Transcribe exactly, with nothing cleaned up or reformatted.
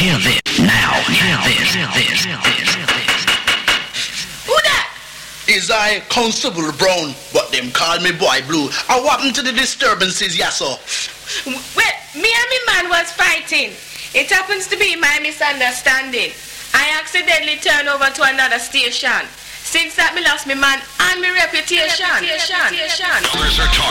hear this. Now, hear this. Hear this. Hear this. Who that? Is I Constable Brown, but them call me Boy Blue. I what happened to the disturbances, yes sir? Well, me and me man was fighting. It happens to be my misunderstanding. I accidentally turned over to another station. Since that, me lost me man and me reputation. reputation. reputation. Others are talking.